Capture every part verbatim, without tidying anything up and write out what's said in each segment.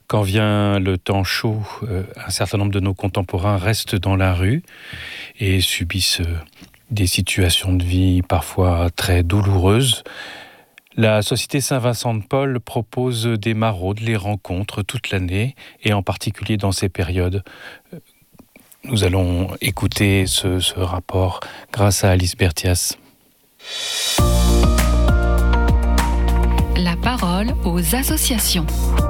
Quand vient le temps chaud, euh, un certain nombre de nos contemporains restent dans la rue et subissent euh, des situations de vie parfois très douloureuses. La Société Saint-Vincent-de-Paul propose des maraudes, les rencontres toute l'année et en particulier dans ces périodes. Nous allons écouter ce, ce rapport grâce à Alice Berthias. La parole aux associations.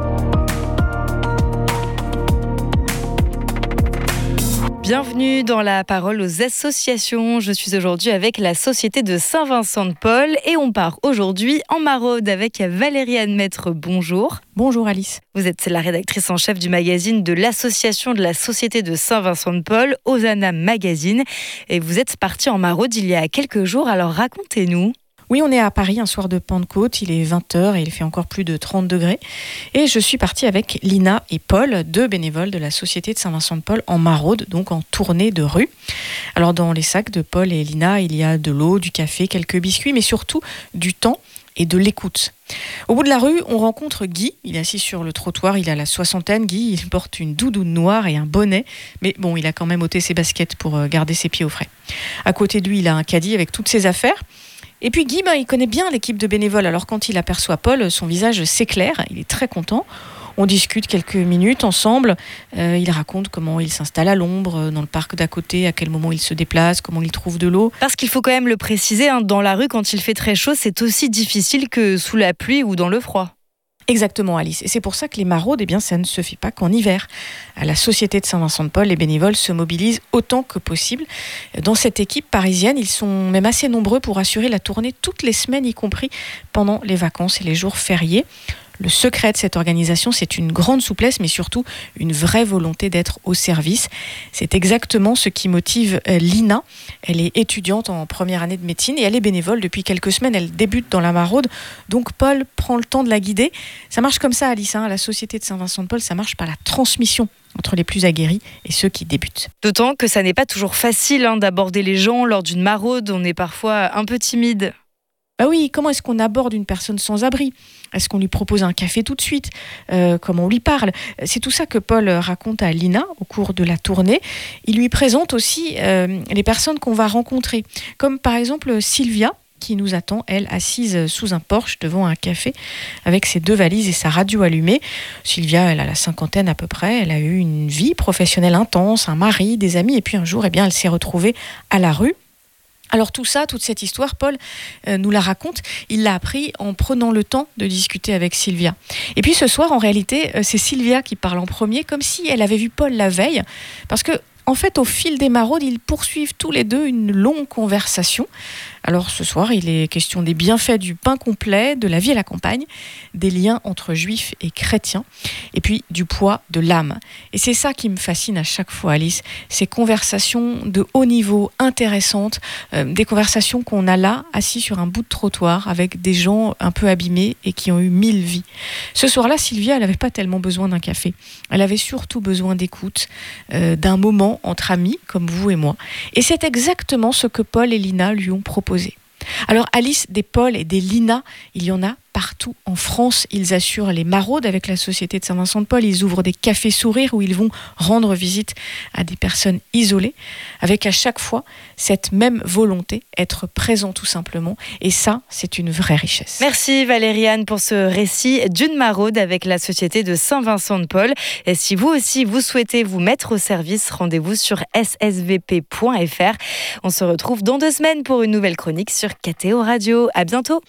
Bienvenue dans la parole aux associations. Je suis aujourd'hui avec la Société de Saint-Vincent-de-Paul et on part aujourd'hui en maraude avec Valérie Anne Maître. Bonjour. Bonjour Alice. Vous êtes la rédactrice en chef du magazine de l'association de la Société de Saint-Vincent-de-Paul, Hosanna Magazine. Et vous êtes partie en maraude il y a quelques jours, alors racontez-nous. Oui, on est à Paris un soir de Pentecôte, il est vingt heures et il fait encore plus de trente degrés. Et je suis partie avec Lina et Paul, deux bénévoles de la Société de Saint-Vincent-de-Paul en maraude, donc en tournée de rue. Alors dans les sacs de Paul et Lina, il y a de l'eau, du café, quelques biscuits, mais surtout du temps et de l'écoute. Au bout de la rue, on rencontre Guy. Il est assis sur le trottoir, il a la soixantaine. Guy, il porte une doudoune noire et un bonnet. Mais bon, il a quand même ôté ses baskets pour garder ses pieds au frais. À côté de lui, il a un caddie avec toutes ses affaires. Et puis Guy, ben, il connaît bien l'équipe de bénévoles. Alors quand il aperçoit Paul, son visage s'éclaire. Il est très content. On discute quelques minutes ensemble. Euh, il raconte comment il s'installe à l'ombre, dans le parc d'à côté, à quel moment il se déplace, comment il trouve de l'eau. Parce qu'il faut quand même le préciser, hein, dans la rue, quand il fait très chaud, c'est aussi difficile que sous la pluie ou dans le froid. Exactement Alice, et c'est pour ça que les maraudes, eh bien, ça ne se fait pas qu'en hiver. À la Société de Saint-Vincent-de-Paul, les bénévoles se mobilisent autant que possible. Dans cette équipe parisienne, ils sont même assez nombreux pour assurer la tournée toutes les semaines, y compris pendant les vacances et les jours fériés. Le secret de cette organisation, c'est une grande souplesse, mais surtout une vraie volonté d'être au service. C'est exactement ce qui motive Lina. Elle est étudiante en première année de médecine et elle est bénévole depuis quelques semaines. Elle débute dans la maraude, donc Paul prend le temps de la guider. Ça marche comme ça, Alice, hein, à la Société de Saint-Vincent-de-Paul, ça marche par la transmission entre les plus aguerris et ceux qui débutent. D'autant que ça n'est pas toujours facile hein, d'aborder les gens lors d'une maraude. On est parfois un peu timide. Bah oui, comment est-ce qu'on aborde une personne sans abri ? Est-ce qu'on lui propose un café tout de suite ? euh, Comment on lui parle ? C'est tout ça que Paul raconte à Lina au cours de la tournée. Il lui présente aussi euh, les personnes qu'on va rencontrer, comme par exemple Sylvia, qui nous attend, elle, assise sous un porche devant un café avec ses deux valises et sa radio allumée. Sylvia, elle a la cinquantaine à peu près, elle a eu une vie professionnelle intense, un mari, des amis, et puis un jour, eh bien, elle s'est retrouvée à la rue. Alors tout ça, toute cette histoire, Paul euh, nous la raconte. Il l'a appris en prenant le temps de discuter avec Sylvia. Et puis ce soir, en réalité, euh, c'est Sylvia qui parle en premier, comme si elle avait vu Paul la veille. Parce que, en fait, au fil des maraudes, ils poursuivent tous les deux une longue conversation. Alors ce soir, il est question des bienfaits du pain complet, de la vie à la campagne, des liens entre juifs et chrétiens, et puis du poids de l'âme. Et c'est ça qui me fascine à chaque fois, Alice, ces conversations de haut niveau, intéressantes, euh, des conversations qu'on a là, assis sur un bout de trottoir, avec des gens un peu abîmés et qui ont eu mille vies. Ce soir-là, Sylvia, elle n'avait pas tellement besoin d'un café. Elle avait surtout besoin d'écoute, euh, d'un moment entre amis, comme vous et moi. Et c'est exactement ce que Paul et Lina lui ont proposé. Alors Alice, des Paul et des Lina, il y en a partout en France. Ils assurent les maraudes avec la Société de Saint-Vincent-de-Paul. Ils ouvrent des cafés sourires où ils vont rendre visite à des personnes isolées, avec à chaque fois cette même volonté, être présent tout simplement. Et ça, c'est une vraie richesse. Merci Valérie Anne pour ce récit d'une maraude avec la Société de Saint-Vincent-de-Paul. Et si vous aussi, vous souhaitez vous mettre au service, rendez-vous sur s s v p point f r. On se retrouve dans deux semaines pour une nouvelle chronique sur K T O Radio. À bientôt.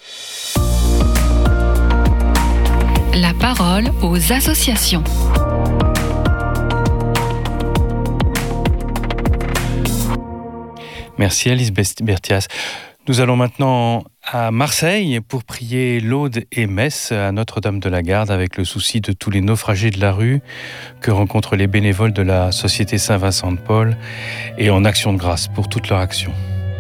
La parole aux associations. Merci Alice Berthias. Nous allons maintenant à Marseille pour prier laude et messe à Notre-Dame de la Garde avec le souci de tous les naufragés de la rue que rencontrent les bénévoles de la Société Saint-Vincent-de-Paul et en action de grâce pour toute leur action.